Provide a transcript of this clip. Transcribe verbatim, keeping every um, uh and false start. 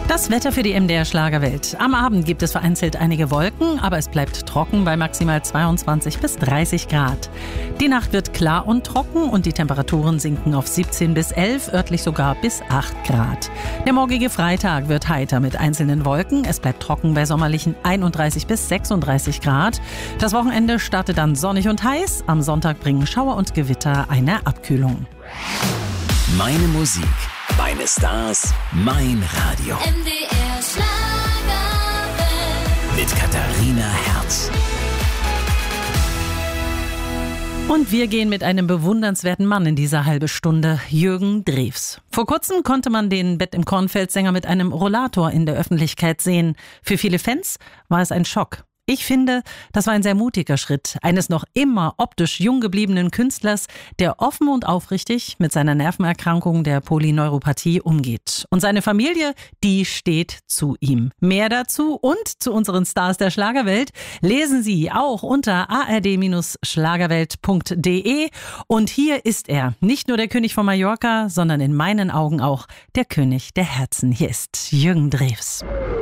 Das Wetter für die M D R Schlagerwelt. Am Abend gibt es vereinzelt einige Wolken, aber es bleibt trocken bei maximal zweiundzwanzig bis dreißig Grad. Die Nacht wird klar und trocken und die Temperaturen sinken auf siebzehn bis elf, örtlich sogar bis acht Grad. Der morgige Freitag wird heiter mit einzelnen Wolken. Es bleibt trocken bei sommerlichen einunddreißig bis sechsunddreißig Grad. Das Wochenende startet dann sonnig und heiß. Am Sonntag bringen Schauer und Gewitter eine Abkühlung. Meine Musik, meine Stars, mein Radio. M D R Schlagerwelt. Mit Katharina Herz. Und wir gehen mit einem bewundernswerten Mann in diese halbe Stunde, Jürgen Drews. Vor kurzem konnte man den Bett im Kornfeld-Sänger mit einem Rollator in der Öffentlichkeit sehen. Für viele Fans war es ein Schock. Ich finde, das war ein sehr mutiger Schritt eines noch immer optisch jung gebliebenen Künstlers, der offen und aufrichtig mit seiner Nervenerkrankung der Polyneuropathie umgeht. Und seine Familie, die steht zu ihm. Mehr dazu und zu unseren Stars der Schlagerwelt lesen Sie auch unter a r d schlagerwelt punkt d e. Und hier ist er, nicht nur der König von Mallorca, sondern in meinen Augen auch der König der Herzen. Hier ist Jürgen Drews.